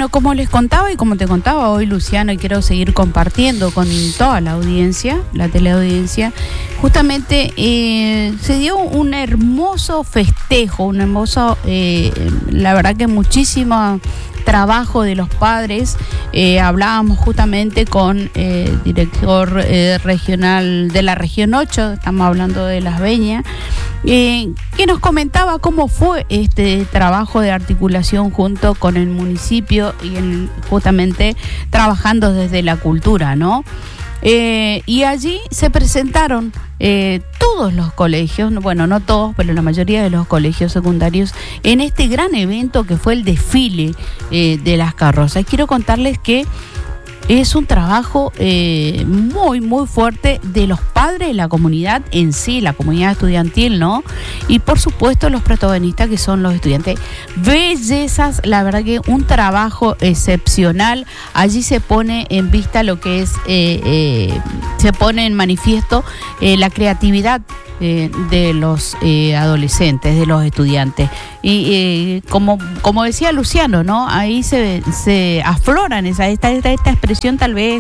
Bueno, como les contaba y como te contaba hoy, Luciano, y quiero seguir compartiendo con toda la audiencia, la teleaudiencia, justamente se dio un hermoso festejo, un hermoso, la verdad que muchísimo trabajo de los padres. Hablábamos justamente con el director regional de la región 8, estamos hablando de Las Veñas, que nos comentaba cómo fue este trabajo de articulación junto con el municipio y justamente trabajando desde la cultura, ¿no? Y allí se presentaron todos los colegios, bueno, no todos, pero la mayoría de los colegios secundarios en este gran evento que fue el desfile de las carrozas. Quiero contarles que es un trabajo muy, muy fuerte de los padres de la comunidad en sí, la comunidad estudiantil, ¿no? Y por supuesto los protagonistas que son los estudiantes. Bellezas, la verdad que un trabajo excepcional. Allí se pone en vista lo que es, se pone en manifiesto la creatividad de los adolescentes, de los estudiantes. Y como decía Luciano, ¿no? Ahí se afloran esta expresión, tal vez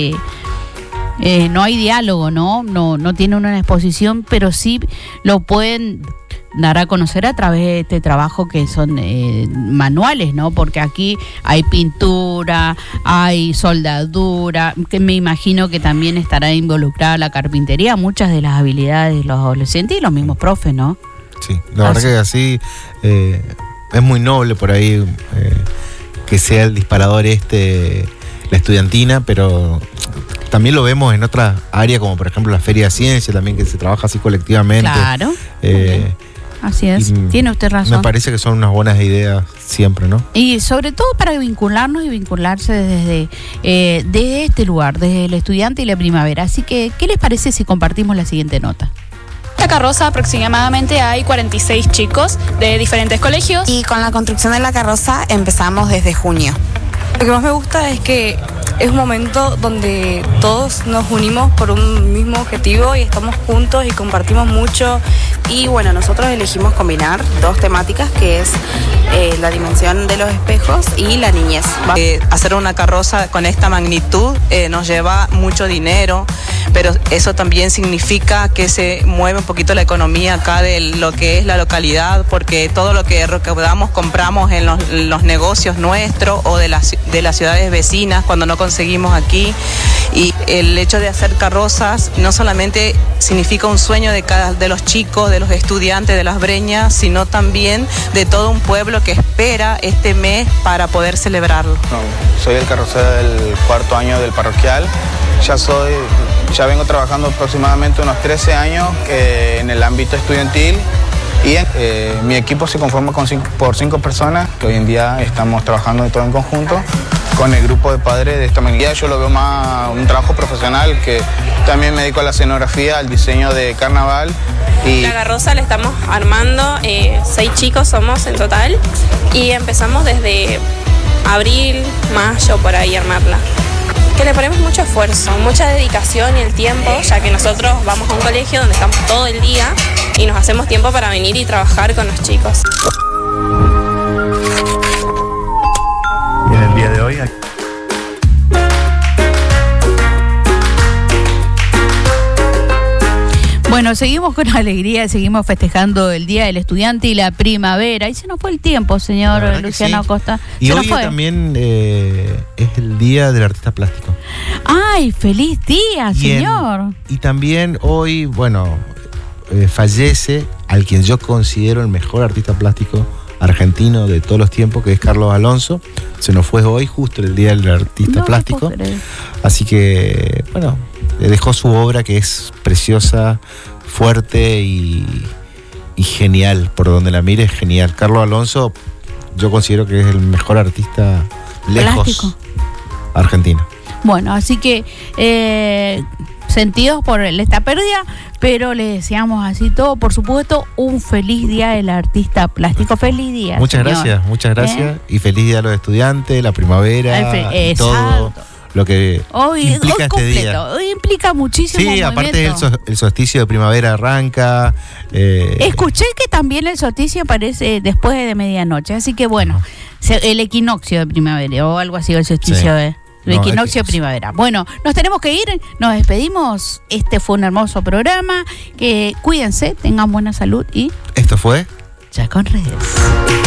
no hay diálogo, no tiene una exposición, pero sí lo pueden dar a conocer a través de este trabajo que son manuales, ¿no? Porque aquí hay pintura, hay soldadura, que me imagino que también estará involucrada la carpintería, muchas de las habilidades de los adolescentes y los mismos profes, ¿no? Sí, la verdad que así es muy noble por ahí que sea el disparador la estudiantina, pero también lo vemos en otras áreas, como por ejemplo la Feria de Ciencia, también que se trabaja así colectivamente. Claro. Así es, tiene usted razón. Me parece que son unas buenas ideas siempre, ¿no? Y sobre todo para vincularnos y vincularse desde este lugar, desde el estudiante y la primavera. Así que, ¿qué les parece si compartimos la siguiente nota? En esta carroza aproximadamente hay 46 chicos de diferentes colegios. Y con la construcción de la carroza empezamos desde junio. Lo que más me gusta es que es un momento donde todos nos unimos por un mismo objetivo y estamos juntos y compartimos mucho. Y bueno, nosotros elegimos combinar dos temáticas, que es la dimensión de los espejos y la niñez. Hacer una carroza con esta magnitud nos lleva mucho dinero, pero eso también significa que se mueve un poquito la economía acá de lo que es la localidad, porque todo lo que recaudamos compramos en los negocios nuestros o de las ciudades vecinas cuando no conseguimos aquí. Y el hecho de hacer carrozas no solamente significa un sueño de los chicos, de los estudiantes de Las Breñas, sino también de todo un pueblo que espera este mes para poder celebrarlo. Soy el carrocero del cuarto año del parroquial. Ya vengo trabajando aproximadamente unos 13 años en el ámbito estudiantil. Y mi equipo se conforma por 5 personas, que hoy en día estamos trabajando todo en conjunto con el grupo de padres de esta magnitud. Yo lo veo más un trabajo profesional, que también me dedico a la escenografía, al diseño de carnaval. La carroza la estamos armando, 6 chicos somos en total, y empezamos desde abril, mayo, por ahí armarla. Que le ponemos mucho esfuerzo, mucha dedicación y el tiempo, ya que nosotros vamos a un colegio donde estamos todo el día y nos hacemos tiempo para venir y trabajar con los chicos. Y en el día de hoy... Bueno, seguimos con alegría, seguimos festejando el Día del Estudiante y la primavera. Y se nos fue el tiempo, señor Luciano Acosta. Y hoy también es el Día del Artista Plástico. ¡Ay, feliz día, señor! Y también hoy, fallece al quien yo considero el mejor artista plástico argentino de todos los tiempos, que es Carlos Alonso. Se nos fue hoy, justo el Día del Artista Plástico. Así que, le dejó su obra, que es preciosa, fuerte y genial. Por donde la mire, es genial. Carlos Alonso, yo considero que es el mejor artista lejos argentino. Bueno, así que sentidos por esta pérdida, pero le deseamos así todo, por supuesto, un feliz Día del Artista Plástico. Feliz día, muchas gracias. Y feliz día a los estudiantes, la primavera, todo lo que implica hoy este completo, día. hoy implica muchísimo Sí, movimiento. aparte el solsticio de primavera arranca. Escuché que también el solsticio aparece después de medianoche, así que bueno, el equinoccio de primavera o algo así, el solsticio de... El equinoccio de primavera. Bueno, nos tenemos que ir, nos despedimos. Este fue un hermoso programa. Que cuídense, tengan buena salud y... Esto fue Ya con Redes.